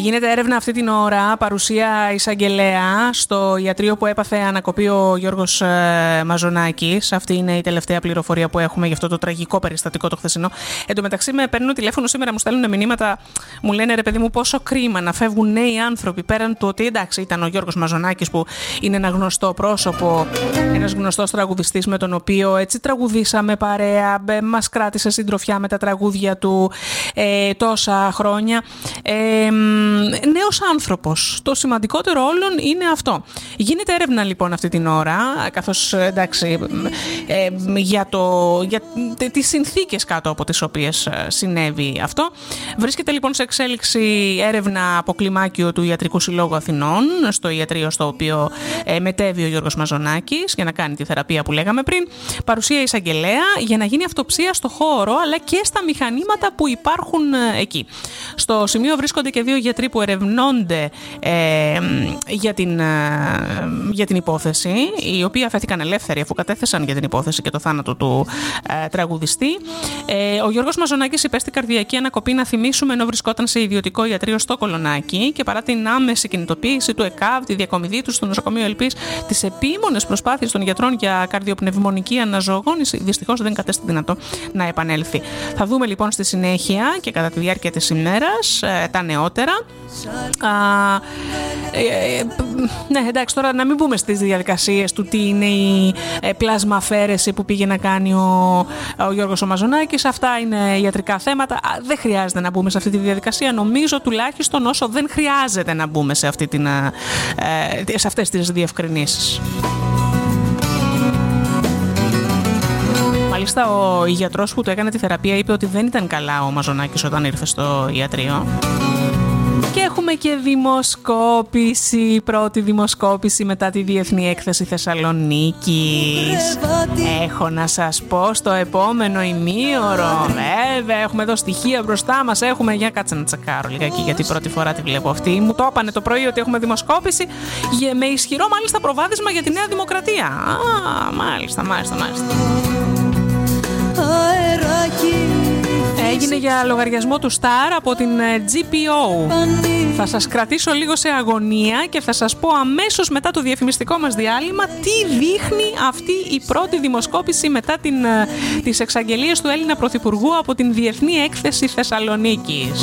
Γίνεται έρευνα αυτή την ώρα, παρουσία εισαγγελέα στο ιατρείο που έπαθε ανακοπή ο Γιώργος Μαζονάκης. Αυτή είναι η τελευταία πληροφορία που έχουμε για αυτό το τραγικό περιστατικό το χθεσινό. Εν τω μεταξύ με παίρνουν τηλέφωνο σήμερα, μου στέλνουν μηνύματα, μου λένε ρε παιδί μου πόσο κρίμα να φεύγουν νέοι άνθρωποι πέραν του ότι εντάξει ήταν ο Γιώργος Μαζονάκης που είναι ένα γνωστό πρόσωπο, ένας γνωστός τραγουδιστής με τον οποίο έτσι τραγουδήσαμε παρέα, μας κράτησε συντροφιά με τα τραγούδια του τόσα χρόνια. Νέος άνθρωπος. Το σημαντικότερο όλων είναι αυτό. Γίνεται έρευνα λοιπόν αυτή την ώρα, καθώς εντάξει, για τις συνθήκες κάτω από τις οποίες συνέβη αυτό. Βρίσκεται λοιπόν σε εξέλιξη έρευνα από κλιμάκιο του Ιατρικού Συλλόγου Αθηνών, στο ιατρείο στο οποίο μετέβη ο Γιώργος Μαζονάκης για να κάνει τη θεραπεία που λέγαμε πριν. Παρουσία εισαγγελέα για να γίνει αυτοψία στο χώρο αλλά και στα μηχανήματα που υπάρχουν εκεί. Στο σημείο βρίσκονται και δύο γιατροί που ερευνώνται για την υπόθεση, οι οποίοι αφέθηκαν ελεύθεροι αφού κατέθεσαν για την υπόθεση και το θάνατο του τραγουδιστή. Ο Γιώργος Μαζονάκης υπέστη καρδιακή ανακοπή, να θυμίσουμε, ενώ βρισκόταν σε ιδιωτικό ιατρείο στο Κολονάκι, και παρά την άμεση κινητοποίηση του ΕΚΑΒ, τη διακομιδή του στο νοσοκομείο Ελπής, τις επίμονες προσπάθειες των γιατρών για καρδιοπνευμονική αναζωογόνηση, δυστυχώς δεν κατέστη δυνατό να επανέλθει. Θα δούμε λοιπόν στη συνέχεια και κατά τη διάρκεια της ημέρας τα νεότερα. Ναι, εντάξει, τώρα να μην μπούμε στις διαδικασίες του τι είναι η πλασμαφέρεση που πήγε να κάνει ο Γιώργος ο Μαζονάκης. Αυτά είναι ιατρικά θέματα. Δεν χρειάζεται να μπούμε σε αυτή τη διαδικασία. Νομίζω τουλάχιστον όσο δεν χρειάζεται να μπούμε σε αυτές τις διευκρινήσεις. Μάλιστα ο γιατρός που του έκανε τη θεραπεία είπε ότι δεν ήταν καλά ο Μαζονάκης όταν ήρθε στο ιατρείο. Και έχουμε και δημοσκόπηση, πρώτη δημοσκόπηση μετά τη Διεθνή Έκθεση Θεσσαλονίκης. Έχω να σας πω στο επόμενο ημίωρο. Βέβαια, έχουμε εδώ στοιχεία μπροστά μας. Για κάτσε να τσεκάρω λιγάκι, γιατί πρώτη φορά τη βλέπω αυτή. Μου το έπανε το πρωί ότι έχουμε δημοσκόπηση με ισχυρό μάλιστα προβάδισμα για τη Νέα Δημοκρατία. Μάλιστα. Έγινε για λογαριασμό του Star από την GPO. Θα σας κρατήσω λίγο σε αγωνία και θα σας πω αμέσως μετά το διαφημιστικό μας διάλειμμα τι δείχνει αυτή η πρώτη δημοσκόπηση μετά τις εξαγγελίες του Έλληνα Πρωθυπουργού από την Διεθνή Έκθεση Θεσσαλονίκης.